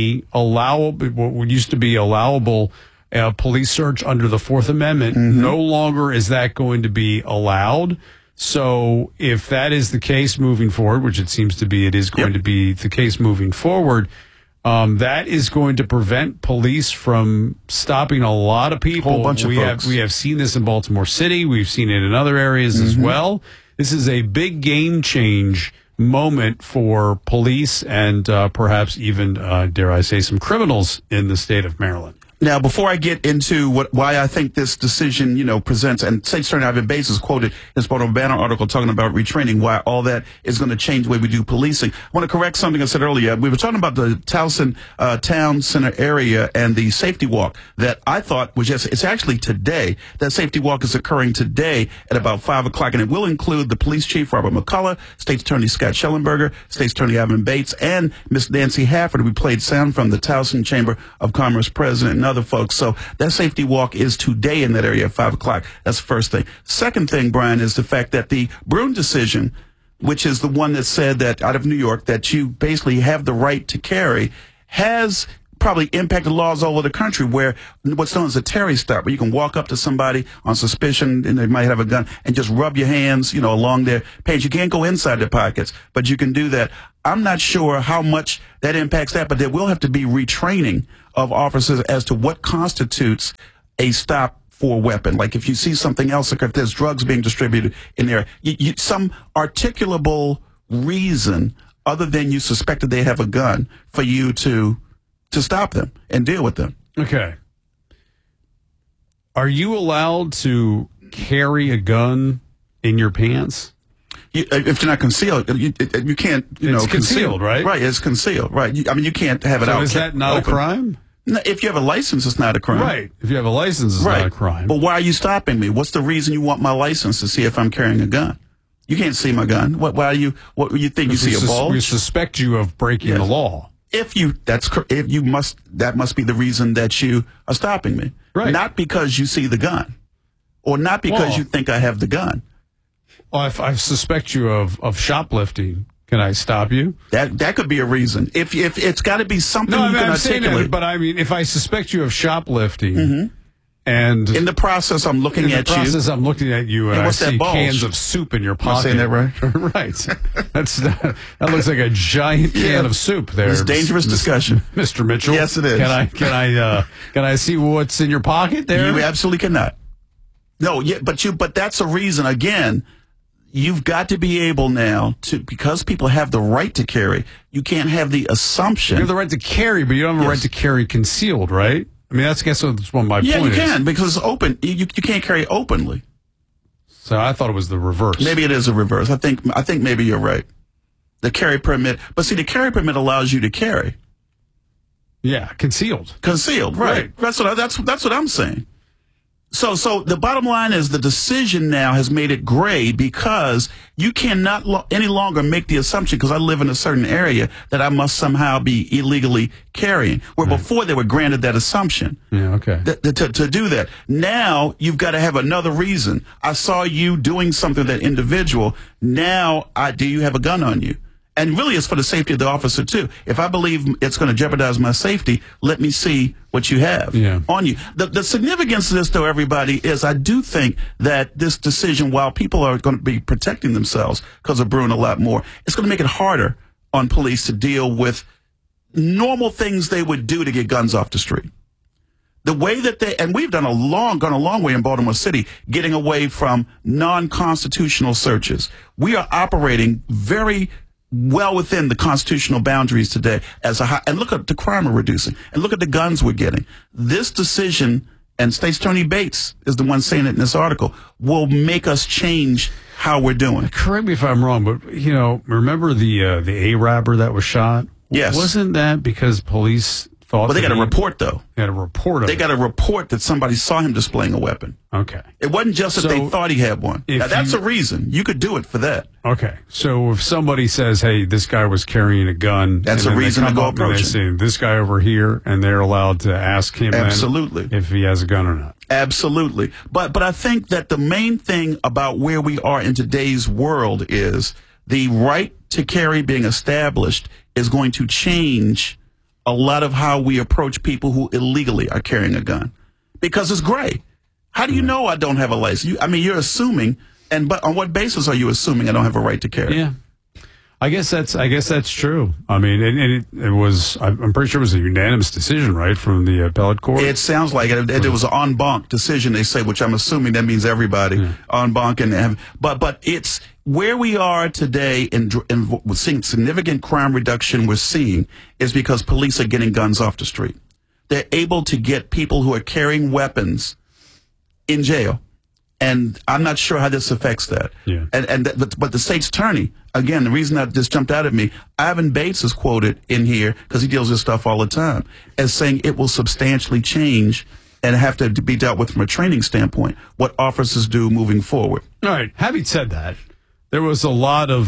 what used to be allowable police search under the Fourth Amendment. Mm-hmm. No longer is that going to be allowed. So if that is the case moving forward, which it seems to be, it is going to be the case moving forward, that is going to prevent police from stopping a lot of people. Whole bunch of folks. We have seen this in Baltimore City. We've seen it in other areas mm-hmm. as well. This is a big game change moment for police and perhaps even, dare I say, some criminals in the state of Maryland. Now, before I get into why I think this decision, presents, and State Attorney Ivan Bates is quoted in his Portal Banner article talking about retraining, why all that is going to change the way we do policing. I want to correct something I said earlier. We were talking about the Towson Town Center area and the safety walk that I thought was it's actually today. That safety walk is occurring today at about 5 o'clock, and it will include the police chief, Robert McCullough, State Attorney Scott Schellenberger, State Attorney Ivan Bates, and Miss Nancy Hafford. We played sound from the Towson Chamber of Commerce president and other folks. So that safety walk is today in that area at 5 o'clock. That's the first thing. Second thing, Brian, is the fact that the Brune decision, which is the one that said that out of New York, that you basically have the right to carry, has probably impacted laws all over the country where what's known as a Terry stop, where you can walk up to somebody on suspicion and they might have a gun and just rub your hands, along their pants. You can't go inside their pockets, but you can do that. I'm not sure how much that impacts that, but there will have to be retraining of officers as to what constitutes a stop for a weapon. Like if you see something else, like if there's drugs being distributed in there, some articulable reason other than you suspected they have a gun for you to stop them and deal with them. Okay. Are you allowed to carry a gun in your pants? If you're not concealed, you can't, it's concealed, right? Right, it's concealed, right. You can't have it out. So is that not open. A crime? No, if you have a license, it's not a crime. Right. If you have a license, it's not a crime. But why are you stopping me? What's the reason you want my license to see if I'm carrying a gun? You can't see my gun. What you think you see a bulge? We suspect you of breaking the law. That must be the reason that you are stopping me. Right. Not because you see the gun, or not because you think I have the gun. Well, if I suspect you of shoplifting, can I stop you? That could be a reason. If it's got to be something you can articulate. But I mean, if I suspect you of shoplifting, and in the process, I'm looking at you. And I see cans of soup in your pocket. Am I saying that right? Right. That looks like a giant can of soup there. It's dangerous discussion, Mr. Mitchell. Yes, it is. Can I see what's in your pocket there? You absolutely cannot. No, but that's a reason. Again, you've got to be able now to, because people have the right to carry. You can't have the assumption you have the right to carry, but you don't have a right to carry concealed, right? I mean, that's what my point is. Yeah, you can, because it's open. You can't carry openly. So I thought it was the reverse. Maybe it is a reverse. I think maybe you're right. The carry permit, but see, the carry permit allows you to carry. Yeah, concealed. Concealed, right? That's what I'm saying. So the bottom line is the decision now has made it gray because you cannot any longer make the assumption, because I live in a certain area, that I must somehow be illegally carrying, where before they were granted that assumption. Yeah, okay. To do that. Now you've got to have another reason. I saw you doing something, that individual. Now, do you have a gun on you? And really, it's for the safety of the officer, too. If I believe it's going to jeopardize my safety, let me see what you have on you. The significance of this, though, everybody, is I do think that this decision, while people are going to be protecting themselves because of Brune a lot more, it's going to make it harder on police to deal with normal things they would do to get guns off the street. The way that and we've gone a long way in Baltimore City, getting away from non-constitutional searches. We are operating very well within the constitutional boundaries today and look at the crime we're reducing, and look at the guns we're getting. This decision, and State Attorney Bates is the one saying it in this article, will make us change how we're doing. Correct me if I'm wrong, but remember the Arabber that was shot? Yes. Wasn't that because police thought? Well, they got a report, though. They got a report. They got a report that somebody saw him displaying a weapon. Okay. It wasn't just that they thought he had one. Now, that's a reason. You could do it for that. Okay. So if somebody says, hey, this guy was carrying a gun. That's a reason to go approach him. They say, this guy over here, and they're allowed to ask him Absolutely. If he has a gun or not. Absolutely. But I think that the main thing about where we are in today's world is the right to carry being established is going to change a lot of how we approach people who illegally are carrying a gun, because it's gray. How do you know I don't have a license? You're assuming, but on what basis are you assuming I don't have a right to carry? Yeah, I guess that's true. I mean, and it was. I'm pretty sure it was a unanimous decision, right, from the appellate court. It sounds like it. It was an en banc decision. They say, which I'm assuming that means everybody en banc, but it's where we are today, and we're seeing significant crime reduction. We're seeing is because police are getting guns off the street. they're able to get people who are carrying weapons in jail. And I'm not sure how this affects that. Yeah. But the state's attorney, again, the reason that this jumped out at me, Ivan Bates is quoted in here, because he deals with stuff all the time, as saying it will substantially change and have to be dealt with from a training standpoint, what officers do moving forward. All right. Having said that, there was a lot of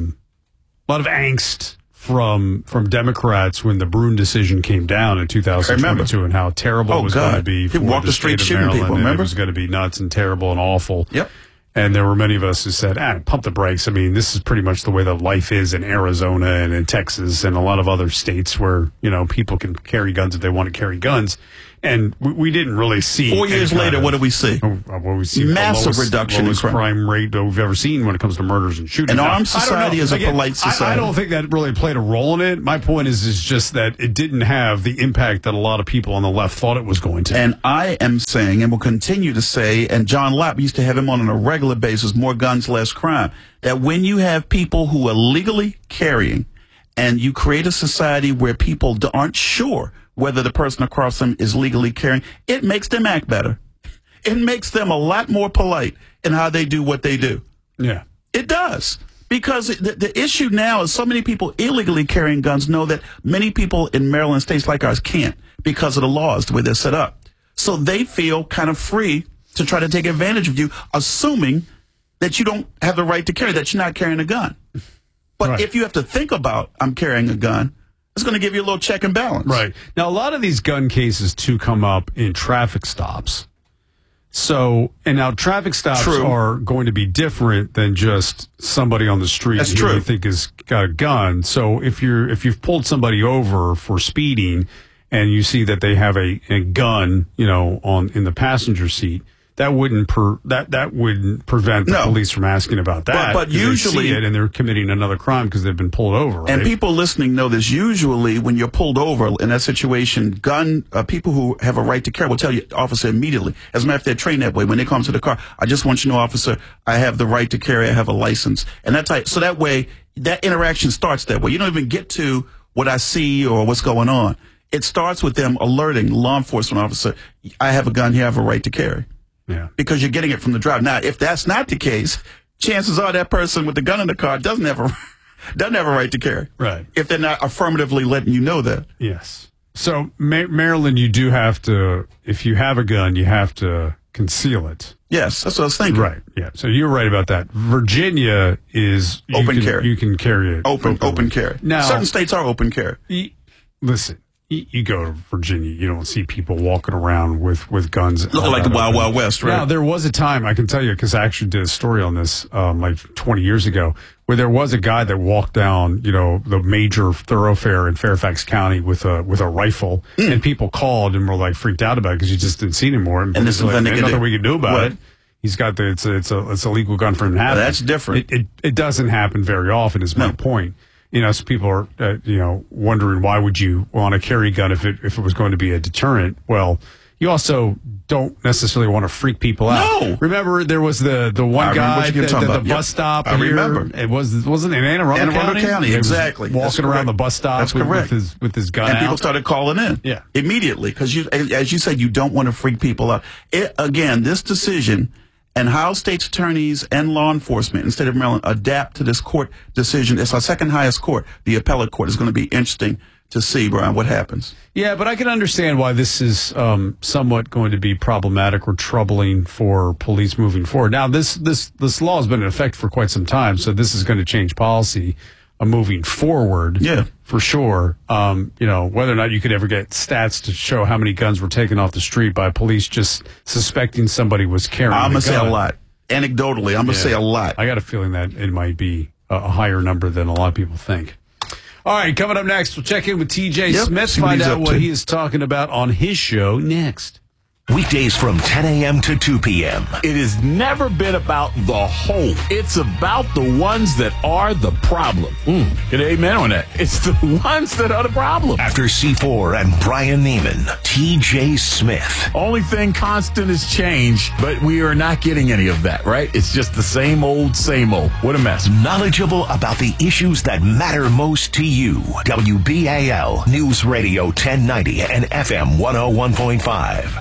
angst from Democrats when the Brune decision came down in 2022 and how terrible it was going to be for the state of Maryland. People, and it was going to be nuts and terrible and awful. Yep. And there were many of us who said, pump the brakes. I mean, this is pretty much the way that life is in Arizona and in Texas and a lot of other states where, people can carry guns if they want to carry guns. And we didn't really see. 4 years later, what do we see? We see massive reduction in crime rate that we've ever seen when it comes to murders and shootings. An armed society is a polite society. I don't think that really played a role in it. My point is just that it didn't have the impact that a lot of people on the left thought it was going to. And I am saying, and will continue to say, and John Lott used to have him on a regular basis, more guns, less crime, that when you have people who are legally carrying and you create a society where people aren't sure whether the person across them is legally carrying, it makes them act better. It makes them a lot more polite in how they do what they do. Yeah. It does. Because the issue now is so many people illegally carrying guns know that many people in Maryland, states like ours, can't because of the laws, the way they're set up. So they feel kind of free to try to take advantage of you, assuming that you don't have the right to carry, that you're not carrying a gun. But if you have to think about, I'm carrying a gun, it's going to give you a little check and balance. Right. Now, a lot of these gun cases, too, come up in traffic stops. So, and now traffic stops are going to be different than just somebody on the street who you think has got a gun. So if you've pulled somebody over for speeding and you see that they have a gun, in the passenger seat, that wouldn't prevent the police from asking about that. But usually, they see it and they're committing another crime because they've been pulled over. Right? And people listening know this. Usually, when you're pulled over in that situation, people who have a right to carry will tell you, officer, immediately. As a matter of fact, they're trained that way. When they come to the car, I just want you to know, officer, I have the right to carry. I have a license, and that's so that way that interaction starts that way. You don't even get to what I see or what's going on. It starts with them alerting law enforcement officer, I have a gun here. I have a right to carry. Yeah. Because you're getting it from the driver. Now, if that's not the case, chances are that person with the gun in the car doesn't have a right to carry. Right. If they're not affirmatively letting you know that. Yes. So, Maryland, you do have to, if you have a gun, you have to conceal it. Yes, that's what I was thinking. Right. Yeah. So you're right about that. Virginia is open carry. You can carry it. Open carry. Now, certain states are open carry. Listen. You go to Virginia, you don't see people walking around with guns. Looking like the Wild Wild West, right? Now, there was a time, I can tell you, because I actually did a story on this like 20 years ago, where there was a guy that walked down, the major thoroughfare in Fairfax County with a rifle, and people called and were like freaked out about it because you just didn't see it anymore. And this is nothing we can do about it. He's got it's a legal gun for him to have. That's different. It doesn't happen very often, is my point. So people are, wondering why would you want to carry a gun if it was going to be a deterrent? Well, you also don't necessarily want to freak people out. No. Remember, there was the one guy at the bus stop. I remember. It wasn't it in Anne Arundel County? Exactly. Walking around the bus stop. That's correct. with his gun and out. People started calling in. Yeah. Immediately, because as you said, you don't want to freak people out. Again, this decision. And how state's attorneys and law enforcement in the state of Maryland adapt to this court decision. It's our second highest court, the appellate court. It's going to be interesting to see, Brian, what happens. Yeah, but I can understand why this is somewhat going to be problematic or troubling for police moving forward. Now, this law has been in effect for quite some time, so this is going to change policy moving forward. Yeah. For sure. Whether or not you could ever get stats to show how many guns were taken off the street by police just suspecting somebody was carrying a gun. I'm going to say a lot. Anecdotally, I'm going to say a lot. I got a feeling that it might be a higher number than a lot of people think. All right, coming up next, we'll check in with TJ Smith, find out what he is talking about on his show next. Weekdays from 10 a.m. to 2 p.m. It has never been about the whole. It's about the ones that are the problem. Get an amen on that. It's the ones that are the problem. After C4 and Brian Neiman, TJ Smith. Only thing constant is change, but we are not getting any of that, right? It's just the same old, same old. What a mess. Knowledgeable about the issues that matter most to you. WBAL News Radio 1090 and FM 101.5.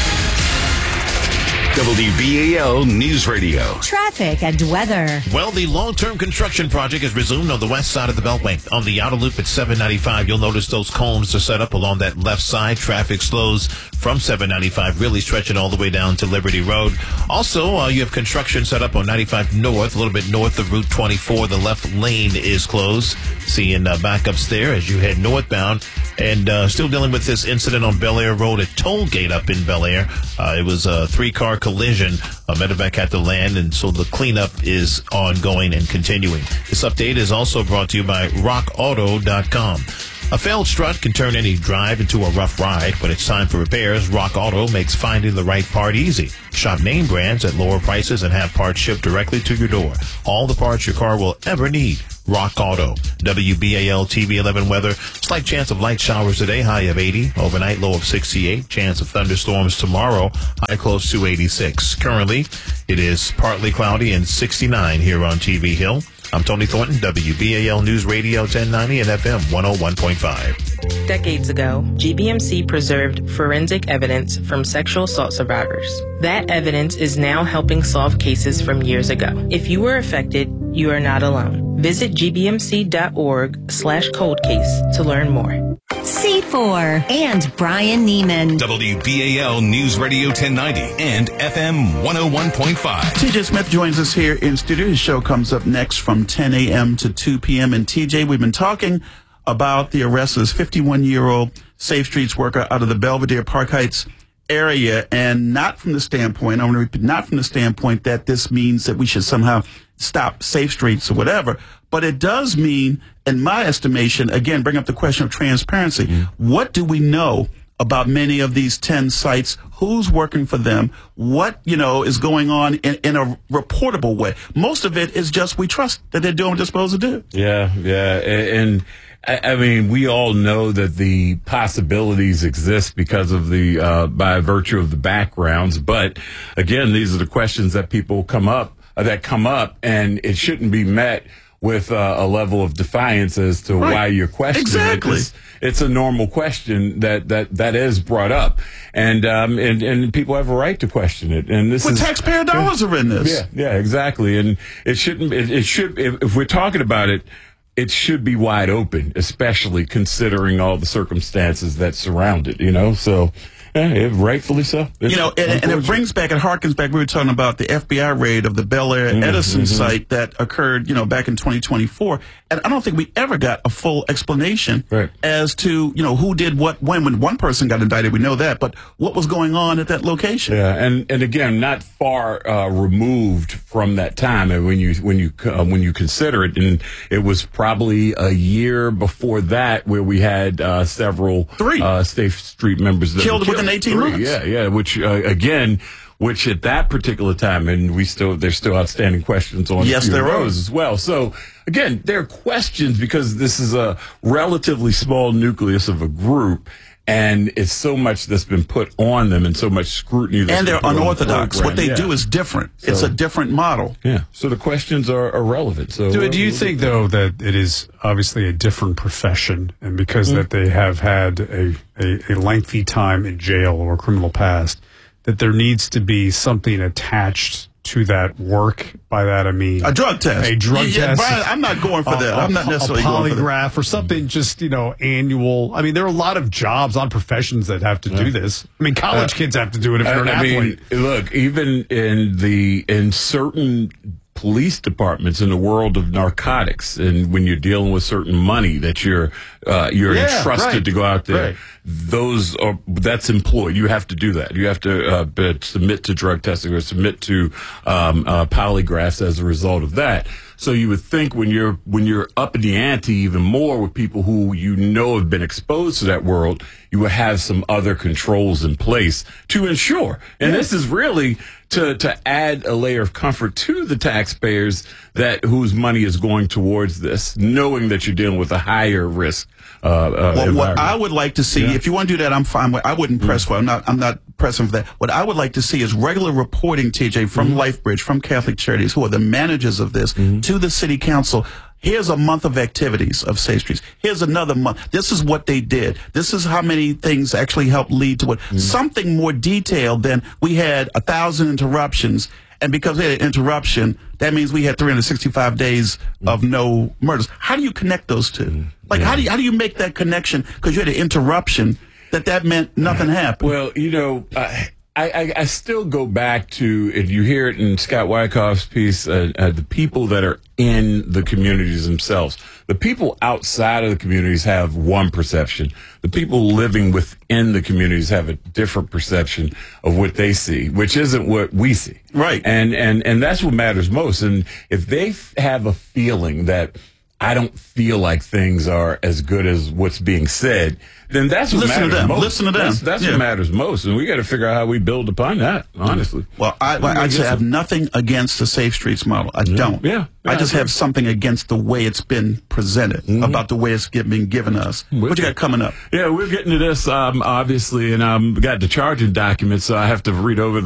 WBAL News Radio. Traffic and weather. Well, the long-term construction project is resumed on the west side of the Beltway. On the outer loop at 795, you'll notice those cones are set up along that left side. Traffic slows from 795, really stretching all the way down to Liberty Road. Also, you have construction set up on 95 North, a little bit north of Route 24. The left lane is closed. Seeing backups there as you head northbound. And still dealing with this incident on Bel Air Road at Toll Gate up in Bel Air. It was a 3-car collision. Medevac had to land, and so the cleanup is ongoing and continuing. This update is also brought to you by RockAuto.com. A failed strut can turn any drive into a rough ride. When it's time for repairs, Rock Auto makes finding the right part easy. Shop name brands at lower prices and have parts shipped directly to your door. All the parts your car will ever need. Rock Auto. WBAL TV 11 weather. Slight chance of light showers today, high of 80. Overnight, low of 68. Chance of thunderstorms tomorrow, high close to 86. Currently, it is partly cloudy and 69 here on TV Hill. I'm Tony Thornton, WBAL News Radio 1090 and FM 101.5. Decades ago, GBMC preserved forensic evidence from sexual assault survivors. That evidence is now helping solve cases from years ago. If you were affected, you are not alone. Visit gbmc.org/coldcase to learn more. C4 and Brian Neiman. WBAL News Radio 1090 and FM 101.5. TJ Smith joins us here in studio. His show comes up next from 10 a.m. to 2 p.m. And TJ, we've been talking about the arrest of this 51-year-old Safe Streets worker out of the Belvedere Park Heights area, and not from the standpoint, I want to repeat, not from the standpoint that this means that we should somehow stop Safe Streets or whatever, but it does mean, in my estimation, again, bring up the question of transparency. What do we know about many of these 10 sites? Who's working for them? What, is going on in a reportable way? Most of it is just we trust that they're doing what they're supposed to do. Yeah. And I mean, we all know that the possibilities exist because of by virtue of the backgrounds. But again, these are the questions that come up, and it shouldn't be met with a level of defiance as to why you're questioning exactly. it. It's a normal question that is brought up, and people have a right to question it. And this is taxpayer dollars are in this. Yeah, exactly. And it shouldn't. It should. If we're talking about it, it should be wide open, especially considering all the circumstances that surround it. So. Yeah, rightfully so. And it brings back, it harkens back, we were talking about the FBI raid of the Bel Air Edison site that occurred, back in 2024. And I don't think we ever got a full explanation as to, who did what when one person got indicted, we know that, but what was going on at that location. Yeah, and again, not far removed from that time. And when you consider it, and it was probably a year before that where we had several Safe Street members that killed within 18 months. Yeah, which at that particular time, and there's still outstanding questions on those as well. So again, there are questions because this is a relatively small nucleus of a group, and it's so much that's been put on them and so much scrutiny. And they're unorthodox. What they do is different. So, it's a different model. Yeah. So the questions are relevant. So do you think, though, that it is obviously a different profession, and because that they have had a lengthy time in jail or criminal past, that there needs to be something attached to that work? By that I mean a drug test. A drug test. Brian, I'm not going for that. I'm not necessarily going for that. A polygraph or something just, annual. I mean, there are a lot of jobs, a lot of professions that have to do this. I mean, college kids have to do it if you're an athlete. Look, even in certain police departments in the world of narcotics, and when you're dealing with certain money that you're entrusted to go out there. that's employed. You have to do that. You have to submit to drug testing or submit to polygraphs as a result of that. So you would think when you're up in the ante even more with people who have been exposed to that world, you would have some other controls in place to ensure. And this is really to add a layer of comfort to the taxpayers whose money is going towards this, knowing that you're dealing with a higher risk. What I would like to see, if you want to do that, I'm fine with. I wouldn't press for it. I'm not pressing for that. What I would like to see is regular reporting, TJ, from LifeBridge, from Catholic Charities, who are the managers of this, to the city council. Here's a month of activities of Safe Streets. Here's another month. This is what they did. This is how many things actually helped lead to what. Something more detailed than we had 1,000 interruptions. And because we had an interruption, that means we had 365 days of no murders. How do you connect those two? Like, how do you make that connection? Because you had an interruption that meant nothing happened. Well, I still go back to, if you hear it in Scott Wyckoff's piece, the people that are in the communities themselves. The people outside of the communities have one perception. The people living within the communities have a different perception of what they see, which isn't what we see. Right. And that's what matters most. And if they have a feeling that I don't feel like things are as good as what's being said, then that's what matters most. Listen to them. That's what matters most. And we got to figure out how we build upon that, honestly. Well, I just have nothing against the Safe Streets model. I don't. I just have something against the way it's been presented, about the way it's been given us. What you got coming up? Yeah, we're getting to this, obviously, and got the charging documents, so I have to read over